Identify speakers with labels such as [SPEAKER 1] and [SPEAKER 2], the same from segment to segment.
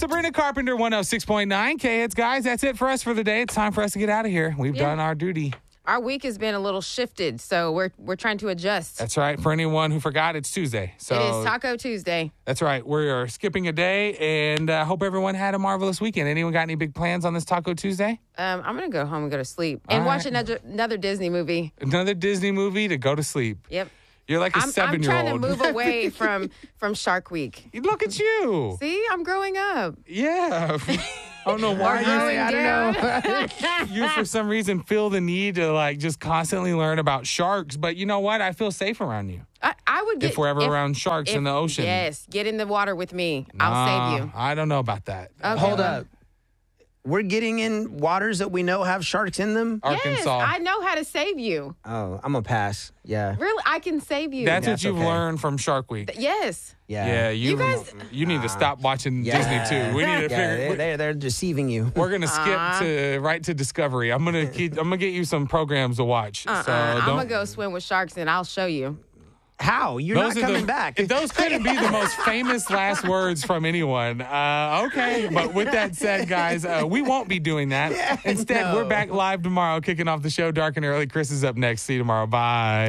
[SPEAKER 1] Sabrina Carpenter, 106.9 K-Hits. Guys, that's it for us for the day. It's time for us to get out of here. We've done our duty.
[SPEAKER 2] Our week has been a little shifted, so we're trying to adjust.
[SPEAKER 1] That's right. For anyone who forgot, it's Tuesday. So
[SPEAKER 2] it is Taco Tuesday.
[SPEAKER 1] That's right. We're skipping a day, and hope everyone had a marvelous weekend. Anyone got any big plans on this Taco Tuesday?
[SPEAKER 2] I'm going to go home and go to sleep and watch another Disney movie.
[SPEAKER 1] Another Disney movie to go to sleep.
[SPEAKER 2] Yep.
[SPEAKER 1] You're like a 7-year-old.
[SPEAKER 2] I'm trying to move away from Shark Week.
[SPEAKER 1] Look at you.
[SPEAKER 2] See, I'm growing up.
[SPEAKER 1] Yeah. I don't know why
[SPEAKER 2] I don't know.
[SPEAKER 1] you for some reason feel the need to like just constantly learn about sharks. But you know what? I feel safe around you.
[SPEAKER 2] I would get
[SPEAKER 1] if we're ever around sharks in the ocean.
[SPEAKER 2] Yes, get in the water with me. I'll save you.
[SPEAKER 1] I don't know about that.
[SPEAKER 2] Okay,
[SPEAKER 3] Hold up. We're getting in waters that we know have sharks in them?
[SPEAKER 1] Arkansas.
[SPEAKER 2] Yes, I know how to save you.
[SPEAKER 3] Oh, I'm going to pass. Yeah.
[SPEAKER 2] Really, I can save you.
[SPEAKER 1] That's what you've
[SPEAKER 3] okay.
[SPEAKER 1] learned from Shark Week.
[SPEAKER 2] Yes.
[SPEAKER 1] Yeah, you need to stop watching Disney too. We need to figure.
[SPEAKER 3] They're deceiving you.
[SPEAKER 1] We're gonna skip right to Discovery. I'm gonna get you some programs to watch. So
[SPEAKER 2] I'm gonna go swim with sharks and I'll show you.
[SPEAKER 3] How? You're not coming back.
[SPEAKER 1] If those couldn't be the most famous last words from anyone, okay. But with that said, guys, we won't be doing that.
[SPEAKER 3] Yeah,
[SPEAKER 1] Instead, we're back live tomorrow, kicking off the show dark and early. Chris is up next. See you tomorrow. Bye.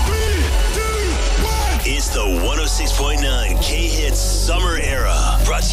[SPEAKER 4] It's the 106.9 K-Hits Summer Era.